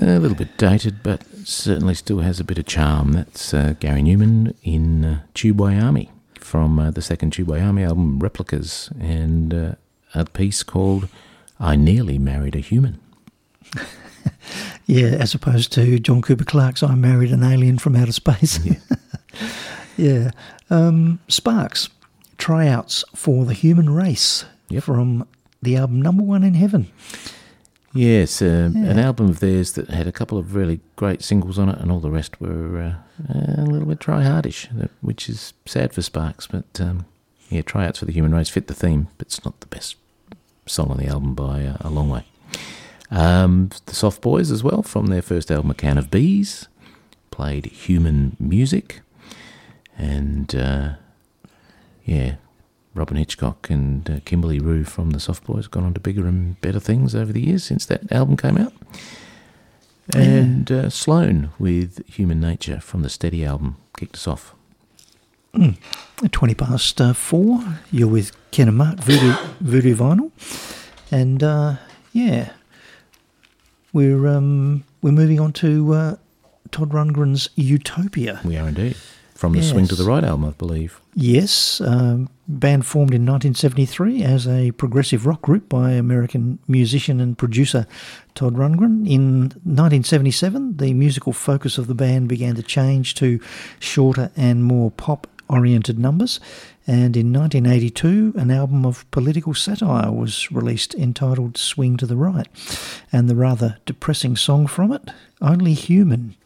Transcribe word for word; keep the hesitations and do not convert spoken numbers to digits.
A little bit dated, but certainly still has a bit of charm. That's uh, Gary Newman in uh, Tubeway Army from uh, the second Tubeway Army album, Replicas, and uh, a piece called I Nearly Married a Human. Yeah, as opposed to John Cooper Clarke's I Married an Alien from Outer Space. Yeah. yeah. Um, Sparks, tryouts for the human race Yep. from the album Number One in Heaven. Yes, uh, Yeah. an album of theirs that had a couple of really great singles on it, and all the rest were uh, a little bit try-hardish, which is sad for Sparks. But um, yeah, tryouts for the human race fit the theme, but it's not the best song on the album by uh, a long way. Um, the Soft Boys as well, from their first album, A Can of Bees, played human music, and uh, yeah. Robin Hitchcock and uh, Kimberly Rue from the Soft Boys gone on to bigger and better things over the years since that album came out. And uh, Sloan with Human Nature from the Steady album kicked us off. Mm. twenty past uh, four, you're with Ken and Mark, Voodoo, Voodoo Vinyl. And uh, yeah, we're, um, we're moving on to uh, Todd Rundgren's Utopia. We are indeed. From the Yes. Swing to the Right album, I believe. Yes, um, band formed in nineteen seventy-three as a progressive rock group by American musician and producer Todd Rundgren. In nineteen seventy-seven, the musical focus of the band began to change to shorter and more pop-oriented numbers, and in nineteen eighty-two, an album of political satire was released entitled Swing to the Right, and the rather depressing song from it, Only Human,